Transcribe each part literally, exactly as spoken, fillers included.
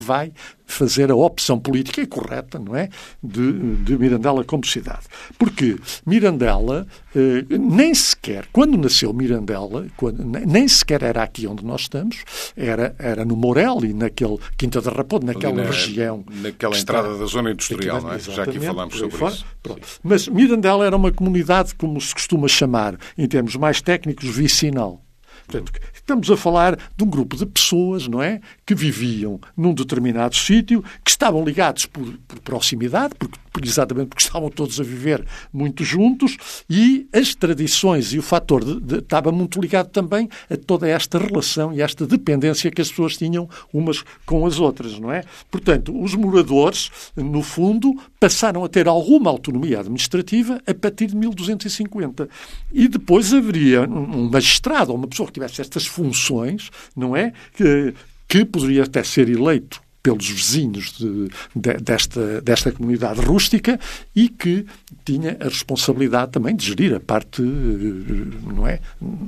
vai fazer a opção política correta, não é, de, de Mirandela como cidade. Porque Mirandela, eh, nem sequer, quando nasceu Mirandela, quando, nem sequer era aqui onde nós estamos, era, era no Morelli, naquele Quinta da Raposa, naquela na, região. Naquela entrada está, da zona industrial, não é? Já aqui falámos sobre fora, isso. Mas Mirandela era uma comunidade, como se costuma chamar, em termos mais técnicos, vicinal. Portanto, estamos a falar de um grupo de pessoas, não é, que viviam num determinado sítio, que estavam ligados por, por proximidade, porque, exatamente porque estavam todos a viver muito juntos, e as tradições e o fator de, de, estava muito ligado também a toda esta relação e esta dependência que as pessoas tinham umas com as outras, não é? Portanto, os moradores, no fundo, passaram a ter alguma autonomia administrativa a partir de mil duzentos e cinquenta. E depois haveria um magistrado ou uma pessoa que tivesse estas funções, não é? Que, que poderia até ser eleito pelos vizinhos de, de, desta, desta comunidade rústica e que tinha a responsabilidade também de gerir a parte, não é,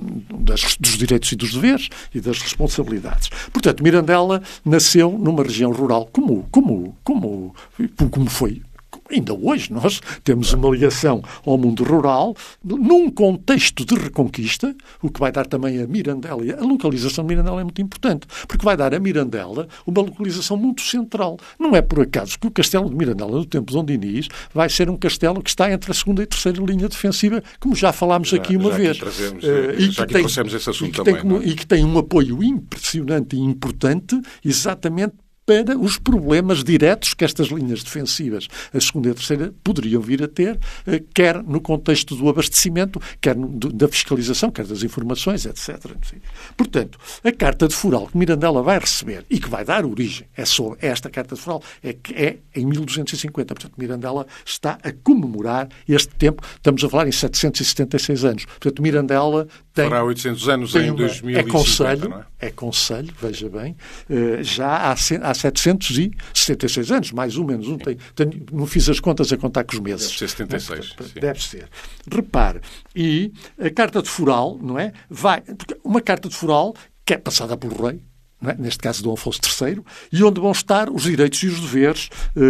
das, dos direitos e dos deveres e das responsabilidades. Portanto, Mirandela nasceu numa região rural, como, como, como, como foi. Ainda hoje nós temos uma ligação ao mundo rural num contexto de reconquista, o que vai dar também a Mirandela. A localização de Mirandela é muito importante, porque vai dar a Mirandela uma localização muito central. Não é por acaso que o castelo de Mirandela, no tempo de Dom Dinis, vai ser um castelo que está entre a segunda e a terceira linha defensiva, como já falámos já, aqui uma já vez. Que trazemos, uh, e já que que tem, trouxemos esse assunto e que também. Tem, não é? E que tem um apoio impressionante e importante, exatamente para os problemas diretos que estas linhas defensivas, a segunda e a terceira, poderiam vir a ter, quer no contexto do abastecimento, quer no, da fiscalização, quer das informações, etcétera. Portanto, a Carta de Foral que Mirandela vai receber e que vai dar origem é sobre esta Carta de Foral, é que é em mil duzentos e cinquenta. Portanto, Mirandela está a comemorar este tempo. Estamos a falar em setecentos e setenta e seis anos. Portanto, Mirandela tem... Fará oitocentos anos em dois mil e cinquenta, é conselho, não é? É conselho, veja bem, já há, há setecentos e setenta e seis anos, mais ou menos. Não, tem, tenho, não fiz as contas a contar com os meses. Deve ser setenta e seis. Deve, deve ser. Repare, e a Carta de Foral, não é? Vai, porque uma Carta de Foral que é passada pelo rei, não é? Neste caso Dom Afonso terceiro, e onde vão estar os direitos e os deveres.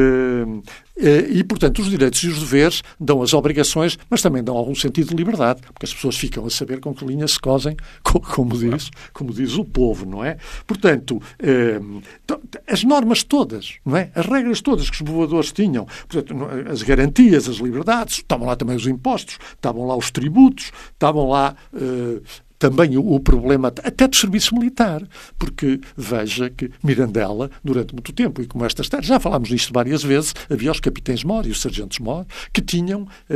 Uh, E, portanto, os direitos e os deveres dão as obrigações, mas também dão algum sentido de liberdade, porque as pessoas ficam a saber com que linha se cosem, como diz, como diz o povo, não é? Portanto, eh, as normas todas, não é? As regras todas que os povoadores tinham, portanto, as garantias, as liberdades, estavam lá também os impostos, estavam lá os tributos, estavam lá... Eh, também o, o problema até do serviço militar, porque veja que Mirandela, durante muito tempo, e como estas terras, já falámos disto várias vezes, havia os capitães-mor e os sargentos-mor que tinham uh,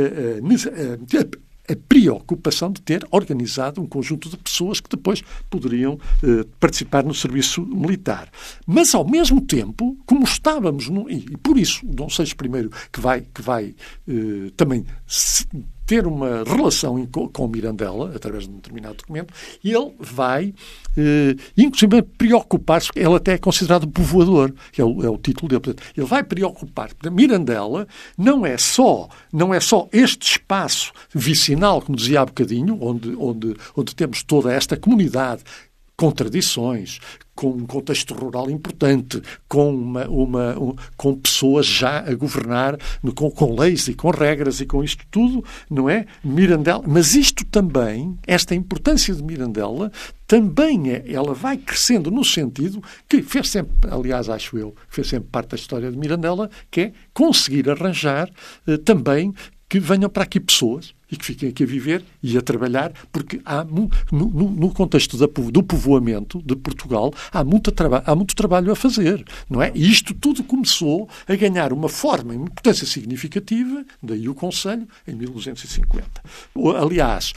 uh, uh, a preocupação de ter organizado um conjunto de pessoas que depois poderiam uh, participar no serviço militar. Mas, ao mesmo tempo, como estávamos... No, e, e por isso, o Dom Seixas I, que vai, que vai uh, também... Se, ter uma relação com Mirandela, através de um determinado documento, e ele vai, eh, inclusive, preocupar-se, ele até é considerado povoador, que é o, é o título dele. Portanto, ele vai preocupar. Mirandela não é só, não é só este espaço vicinal, como dizia há bocadinho, onde, onde, onde temos toda esta comunidade com tradições, com um contexto rural importante, com, uma, uma, um, com pessoas já a governar, com, com leis e com regras e com isto tudo, não é? Mirandela, mas isto também, esta importância de Mirandela, também é, ela vai crescendo no sentido que fez sempre, aliás, acho eu, fez sempre parte da história de Mirandela, que é conseguir arranjar eh, também que venham para aqui pessoas e que fiquem aqui a viver e a trabalhar, porque há, no, no, no contexto da, do povoamento de Portugal, há muito, traba, há muito trabalho a fazer, não é? E isto tudo começou a ganhar uma forma e uma importância significativa, daí o Conselho, em mil duzentos e cinquenta. Aliás,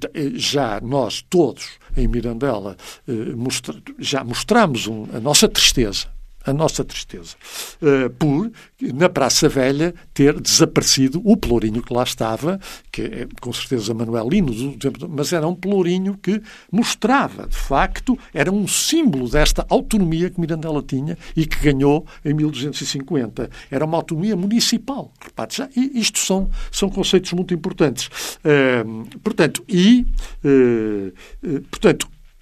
já nós todos, em Mirandela, já mostramos a nossa tristeza, a nossa tristeza, uh, por, na Praça Velha, ter desaparecido o pelourinho que lá estava, que é, com certeza, manuelino, do tempo, mas era um pelourinho que mostrava, de facto, era um símbolo desta autonomia que Mirandela tinha e que ganhou em mil duzentos e cinquenta. Era uma autonomia municipal. Repare, já, e isto são, são conceitos muito importantes. Uh, portanto, e, uh, uh, portanto,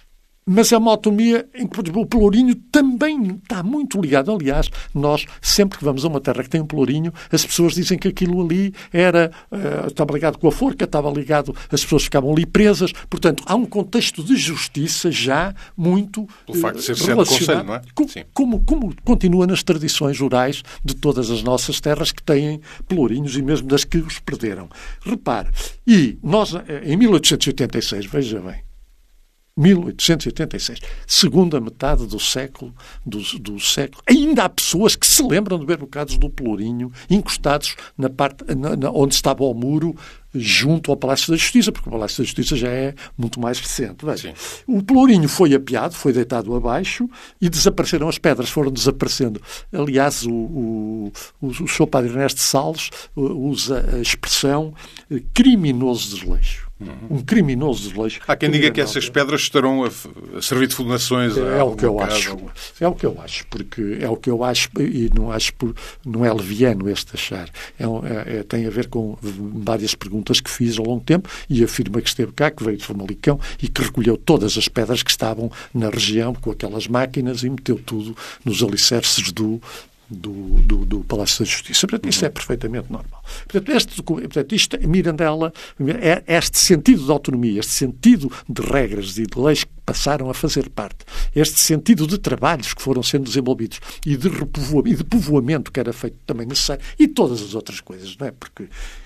mas é uma autonomia em que, por exemplo, o pelourinho também está muito ligado. Aliás, nós, sempre que vamos a uma terra que tem um pelourinho, as pessoas dizem que aquilo ali era, uh, estava ligado com a forca, estava ligado, as pessoas ficavam ali presas. Portanto, há um contexto de justiça já muito Pelo facto de ser uh, relacionado, conselho, não é? Com, como, como continua nas tradições rurais de todas as nossas terras que têm pelourinhos e mesmo das que os perderam. Repare, e nós, em mil oitocentos e oitenta e seis, veja bem, mil oitocentos e oitenta e seis, segunda metade do século, do, do século, ainda há pessoas que se lembram de ver bocados do pelourinho encostados na parte na, na, onde estava o muro, junto ao Palácio da Justiça, porque o Palácio da Justiça já é muito mais recente. Veja, o pelourinho foi apeado, foi deitado abaixo e desapareceram as pedras, foram desaparecendo. Aliás, o, o, o, o senhor Padre Ernesto Salles usa a expressão criminoso desleixo. Uhum. Um criminoso desleixo. Há quem diga que essas pedras estarão a, a servir de fundações. É, a o que eu casa, acho. ou... É o que eu acho, porque é o que eu acho e não acho por, não é leviano este achar. É, é, tem a ver com várias perguntas que fiz ao longo do tempo e afirma que esteve cá, que veio de Famalicão e que recolheu todas as pedras que estavam na região com aquelas máquinas e meteu tudo nos alicerces do Do, do, do Palácio da Justiça. Portanto, isso é perfeitamente normal. Portanto, este, portanto isto, Mirandela, é este sentido de autonomia, este sentido de regras e de leis que passaram a fazer parte, este sentido de trabalhos que foram sendo desenvolvidos e de, repovoamento, e de povoamento que era feito também necessário e todas as outras coisas, não é? Porque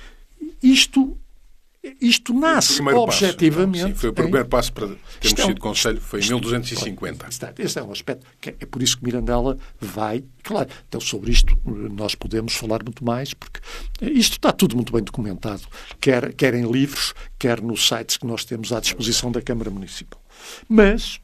isto... Isto nasce objetivamente... Passo, sim, foi o primeiro em... passo para termos é um... sido Conselho, foi em mil duzentos e cinquenta. Este é um aspecto que é por isso que Mirandela vai... Claro, então sobre isto nós podemos falar muito mais, porque isto está tudo muito bem documentado, quer, quer em livros, quer nos sites que nós temos à disposição da Câmara Municipal. Mas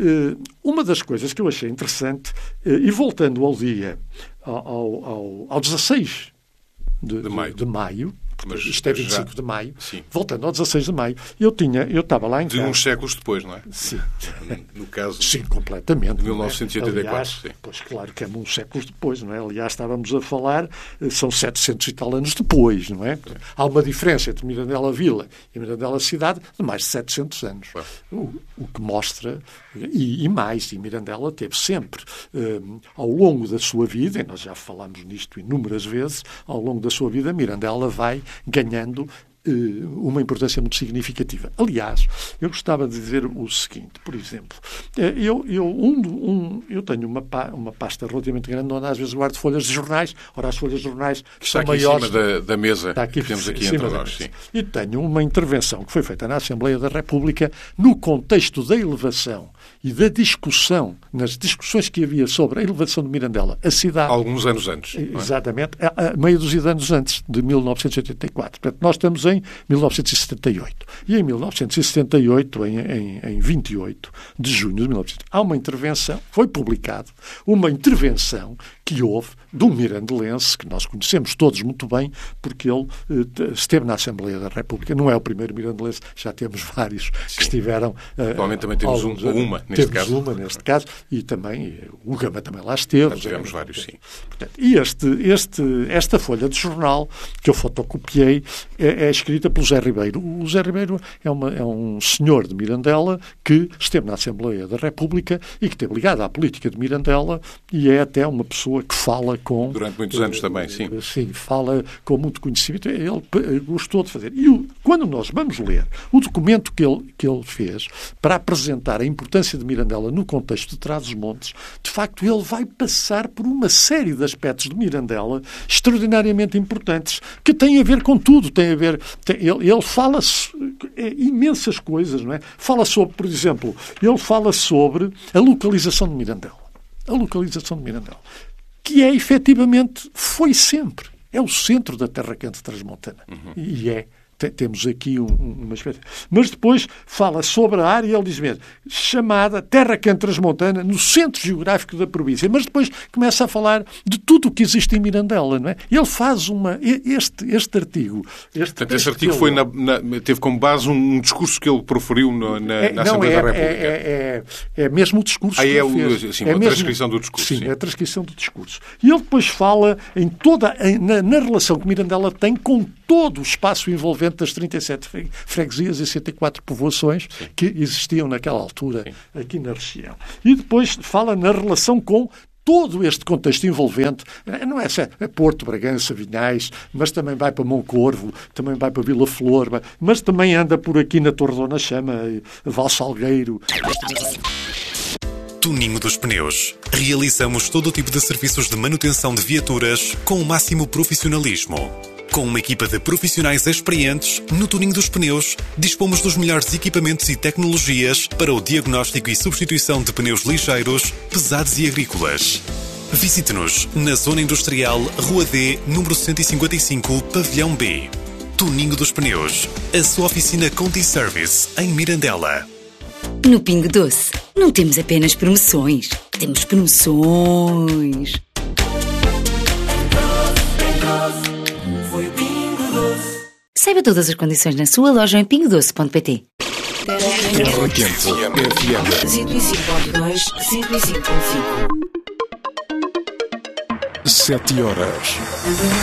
uma das coisas que eu achei interessante, e voltando ao dia, ao, ao, ao dezasseis de, de maio, de, de maio Mas isto é vinte e cinco já... de maio, sim. Voltando ao dezasseis de maio, eu tinha, eu estava lá em casa. De uns séculos depois, não é? Sim. No caso sim, completamente. De mil novecentos e oitenta e quatro, aliás, sim. Pois claro que é uns séculos depois, não é? Aliás, estávamos a falar, são setecentos e tal anos depois, não é? Sim. Há uma diferença entre Mirandela Vila e Mirandela Cidade de mais de setecentos anos. O, o que mostra, e, e mais, e Mirandela teve sempre, um, ao longo da sua vida, e nós já falámos nisto inúmeras vezes, ao longo da sua vida, Mirandela vai ganhando uma importância muito significativa. Aliás, eu gostava de dizer o seguinte, por exemplo, eu, eu, um, um, eu tenho uma, uma pasta relativamente grande onde às vezes guardo folhas de jornais, ora as folhas de jornais está são aqui maiores... em cima da, da mesa está aqui, que temos aqui entre nós. Sim. E tenho uma intervenção que foi feita na Assembleia da República no contexto da elevação e da discussão, nas discussões que havia sobre a elevação de Mirandela, a cidade... Alguns anos antes. Exatamente, a, a meia dúzia de anos antes, de mil novecentos e oitenta e quatro. Portanto, nós estamos em mil novecentos e setenta e oito. E em mil novecentos e setenta e oito, em, em, em vinte e oito de junho de mil novecentos, há uma intervenção, foi publicado, uma intervenção que houve de um mirandelense, que nós conhecemos todos muito bem, porque ele eh, esteve na Assembleia da República. Não é o primeiro mirandelense, já temos vários Sim. que estiveram... Eh, Atualmente também temos um, uma, neste temos caso. uma, neste caso, e também o Gama também lá esteve. Já tivemos vários, sim. Portanto, e este, este, esta folha de jornal, que eu fotocopiei, é, é escrita pelo Zé Ribeiro. O Zé Ribeiro é, uma, é um senhor de Mirandela que esteve na Assembleia da República e que esteve ligado à política de Mirandela e é até uma pessoa que fala com... Durante muitos anos uh, também, sim. Sim, fala com muito conhecimento. Ele gostou de fazer. E o, quando nós vamos ler o documento que ele, que ele fez para apresentar a importância de Mirandela no contexto de Trás-os-Montes, de facto ele vai passar por uma série de aspectos de Mirandela extraordinariamente importantes, que têm a ver com tudo. Tem a ver, tem, ele, ele fala é, imensas coisas, não é? Fala sobre, por exemplo, ele fala sobre a localização de Mirandela. A localização de Mirandela. Que é, efetivamente, foi sempre. É o centro da Terra Quente Transmontana. Uhum. E é. Temos aqui um, uma espécie... Mas depois fala sobre a área, ele diz mesmo, chamada Terra Quente Transmontana, no centro geográfico da província. Mas depois começa a falar de tudo o que existe em Mirandela, não é? Ele faz uma... Este, este artigo... Este Portanto, esse artigo ele... foi na, na, teve como base um discurso que ele proferiu no, na, é, na Assembleia não, é, da República. É, é, é mesmo o discurso ah, que é ele fez. O, sim, é a mesmo, transcrição do discurso. Sim, sim, é a transcrição do discurso. E ele depois fala em toda, em, na, na relação que Mirandela tem com todo o espaço envolvente das trinta e sete freguesias e cento e quatro povoações Sim. que existiam naquela altura Sim. aqui na região. E depois fala na relação com todo este contexto envolvente, não é só é Porto, Bragança, Vinhais, mas também vai para Moncorvo, também vai para Vila Flor, mas também anda por aqui na Torre Dona Chama, Val Salgueiro. Tuninho dos Pneus. Realizamos todo o tipo de serviços de manutenção de viaturas com o máximo profissionalismo. Com uma equipa de profissionais experientes, no Tuninho dos Pneus, dispomos dos melhores equipamentos e tecnologias para o diagnóstico e substituição de pneus ligeiros, pesados e agrícolas. Visite-nos na Zona Industrial, Rua D, número cento e cinquenta e cinco, Pavilhão B. Tuninho dos Pneus, a sua oficina Conti Service, em Mirandela. No Pingo Doce, não temos apenas promoções, temos promoções. Saiba todas as condições na sua loja em pingo doce ponto pt. Terra Quente F M cento e cinco ponto dois, cento e cinco ponto cinco. Sete horas.